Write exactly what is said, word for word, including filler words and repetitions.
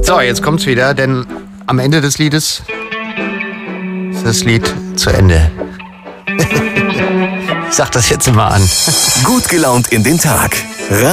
So, jetzt kommt's wieder, denn am Ende des Liedes ist das Lied zu Ende. Ich sag das jetzt immer an. Gut gelaunt in den Tag.